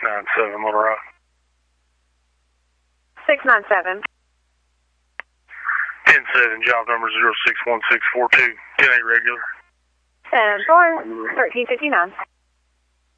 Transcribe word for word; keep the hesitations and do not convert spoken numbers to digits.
nine seven, Little Rock. six nine seven. ten seven, job number zero six one six four two. ten eight regular. ten four, thirteen fifty-nine.